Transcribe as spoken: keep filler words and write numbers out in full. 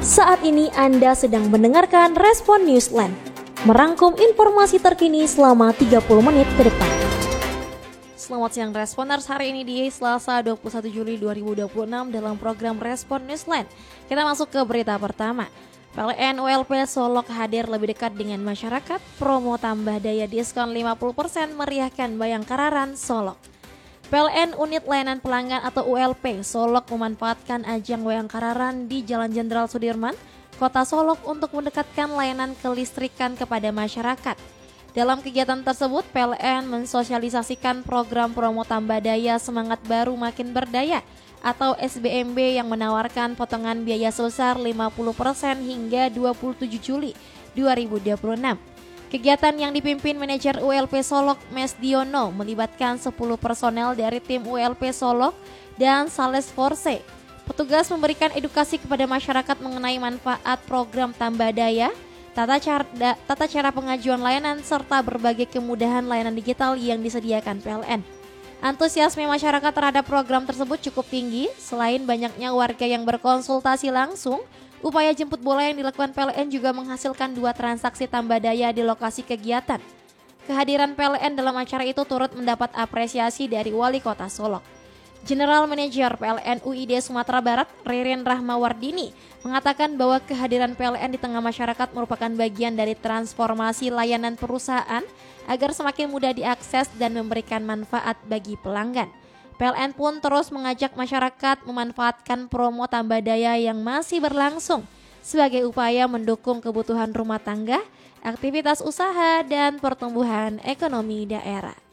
Saat ini Anda sedang mendengarkan Respon Newsline, merangkum informasi terkini selama tiga puluh menit ke depan. Selamat siang Responers, hari ini di Selasa dua puluh satu Juli dua ribu dua puluh enam dalam program Respon Newsline. Kita masuk ke berita pertama. P L N U L P Solok hadir lebih dekat dengan masyarakat, promo tambah daya diskon lima puluh persen meriahkan Bayangkararan Solok. P L N Unit Layanan Pelanggan atau U L P Solok memanfaatkan ajang Bayangkararan di Jalan Jenderal Sudirman, Kota Solok untuk mendekatkan layanan kelistrikan kepada masyarakat. Dalam kegiatan tersebut, P L N mensosialisasikan program promo tambah daya Semangat Baru Makin Berdaya atau S B M B yang menawarkan potongan biaya sebesar lima puluh persen hingga dua puluh tujuh Juli dua ribu dua puluh enam. Kegiatan yang dipimpin manajer U L P Solok Mes Diono melibatkan sepuluh personel dari tim U L P Solok dan Sales Force. Petugas memberikan edukasi kepada masyarakat mengenai manfaat program tambah daya, tata cara, tata cara pengajuan layanan, serta berbagai kemudahan layanan digital yang disediakan P L N. Antusiasme masyarakat terhadap program tersebut cukup tinggi. Selain banyaknya warga yang berkonsultasi langsung, upaya jemput bola yang dilakukan P L N juga menghasilkan dua transaksi tambah daya di lokasi kegiatan. Kehadiran P L N dalam acara itu turut mendapat apresiasi dari Wali Kota Solok. General Manager P L N U I D Sumatera Barat, Ririn Rahmawardini, mengatakan bahwa kehadiran P L N di tengah masyarakat merupakan bagian dari transformasi layanan perusahaan agar semakin mudah diakses dan memberikan manfaat bagi pelanggan. P L N pun terus mengajak masyarakat memanfaatkan promo tambah daya yang masih berlangsung sebagai upaya mendukung kebutuhan rumah tangga, aktivitas usaha, dan pertumbuhan ekonomi daerah.